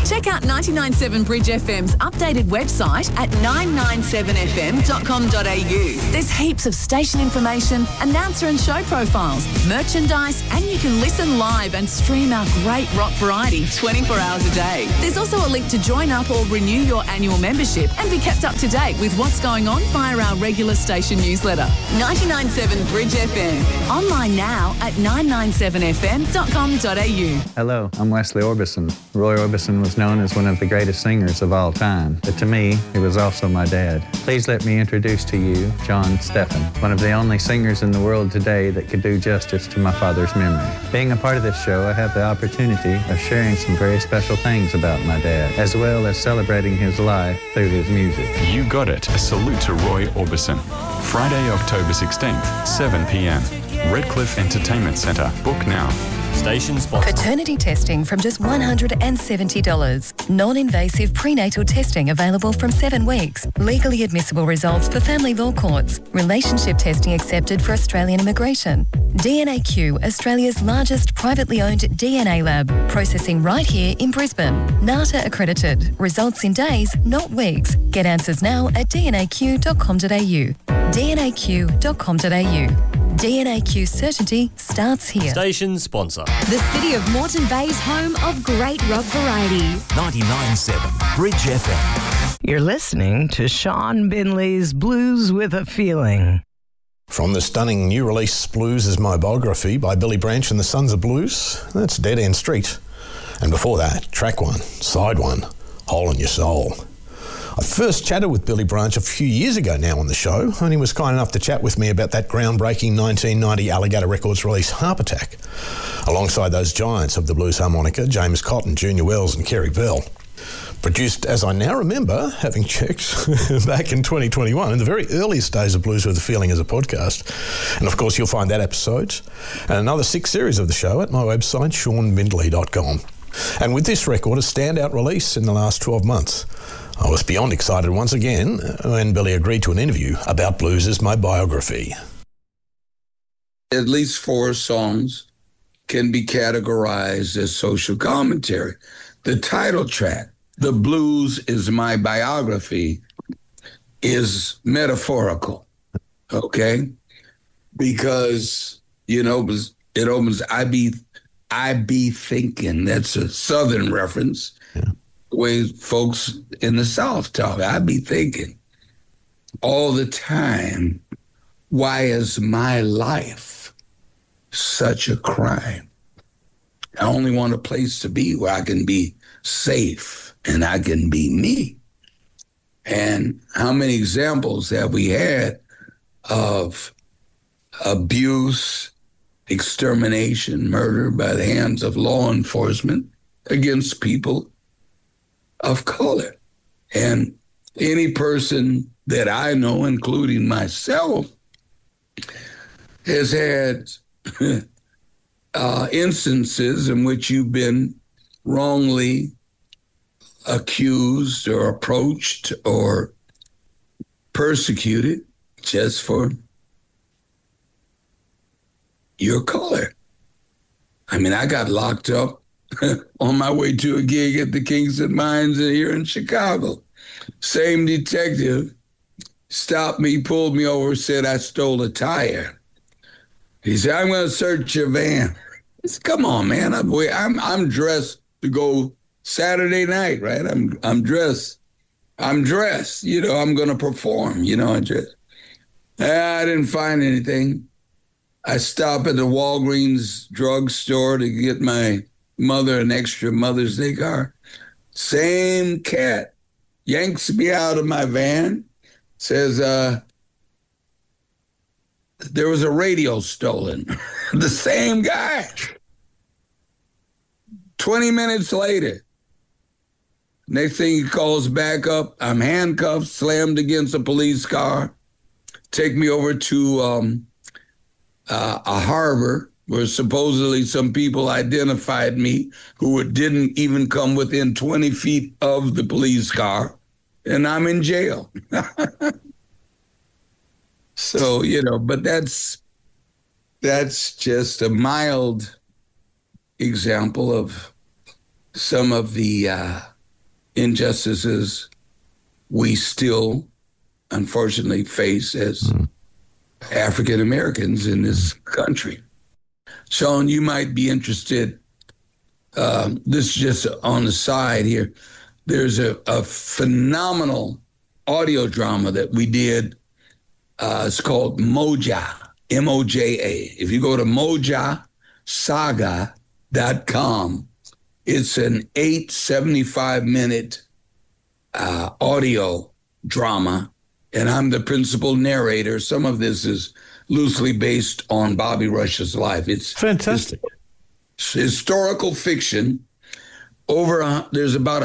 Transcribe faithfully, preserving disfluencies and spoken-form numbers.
Check out ninety-nine point seven Bridge F M's updated website at nine nine seven f m dot com dot a u. There's heaps of station information, announcer and show profiles, merchandise, and you can listen live and stream our great rock variety twenty-four hours a day. There's also a link to join up or renew your annual membership and be kept up to date with what's going on via our regular station newsletter. ninety-nine point seven Bridge F M. Online now at nine nine seven f m dot com dot a u. Hello, I'm Wesley Orbison. Roy Orbison was known as one of the greatest singers of all time, but to me, he was also my dad. Please let me introduce to you John Steffen, one of the only singers in the world today that could do justice to my father's memory. Being a part of this show, I have the opportunity of sharing some very special things about my dad, as well as celebrating his life through his music. You got it. A salute to Roy Orbison. Friday, October sixteenth, seven p.m. Redcliffe Entertainment Centre. Book now. Station sponsor. Paternity testing from just one hundred seventy dollars. Non-invasive prenatal testing available from seven weeks. Legally admissible results for family law courts. Relationship testing accepted for Australian immigration. D N A Q, Australia's largest privately owned D N A lab. Processing right here in Brisbane. NATA accredited. Results in days, not weeks. Get answers now at d n a q dot com dot a u. d n a q dot com dot a u. D N A Q certainty starts here. Station sponsor. The city of Moreton Bay's home of great rock variety. ninety-nine point seven Bridge F M. You're listening to Sean Binley's Blues with a Feeling. From the stunning new release Blues is My Biography by Billy Branch and the Sons of Blues, that's Dead End Street. And before that, track one, side one, Hole in Your Soul. I first chatted with Billy Branch a few years ago now on the show, and he was kind enough to chat with me about that groundbreaking nineteen ninety Alligator Records release Harp Attack, alongside those giants of the blues harmonica, James Cotton, Junior Wells and Kerry Bell. Produced, as I now remember, having checked, back in twenty twenty-one, in the very earliest days of Blues with a Feeling as a podcast. And of course, you'll find that episode and another six series of the show at my website, sean bindley dot com. And with this record, a standout release in the last twelve months, I was beyond excited once again when Billy agreed to an interview about Blues as My Biography. At least four songs can be categorized as social commentary. The title track, The Blues is My Biography, is metaphorical, okay? Because, you know, it opens, I be, I be thinking, that's a Southern reference. Yeah. The way folks in the South talk, I be thinking all the time, why is my life such a crime? I only want a place to be where I can be safe and I can be me. And how many examples have we had of abuse, extermination, murder by the hands of law enforcement against people of color? And any person that I know, including myself, has had uh, instances in which you've been wrongly accused or approached or persecuted just for your color. I mean, I got locked up on my way to a gig at the Kingston Mines here in Chicago. Same detective stopped me, pulled me over, said I stole a tire. He said, I'm going to search your van. I said, come on, man. I'm, I'm, I'm dressed to go Saturday night, right? I'm I'm dressed. I'm dressed. You know, I'm going to perform. You know, I just, I didn't find anything. I stop at the Walgreens drugstore to get my mother an extra Mother's Day car. Same cat yanks me out of my van, says, uh, there was a radio stolen. The same guy. twenty minutes later, next thing he calls back up, I'm handcuffed, slammed against a police car, take me over to um, uh, a harbor where supposedly some people identified me who didn't even come within twenty feet of the police car, and I'm in jail. So, you know, but that's that's just a mild example of some of the uh, injustices we still, unfortunately, face as mm. African Americans in this country. Sean, you might be interested. Um, this is just on the side here. There's a, a phenomenal audio drama that we did. Uh, it's called Moja, M O J A. If you go to moja saga dot com, it's an eight seventy-five minute uh, audio drama, and I'm the principal narrator. Some of this is loosely based on Bobby Rush's life. It's fantastic. It's historical fiction. Over a, there's about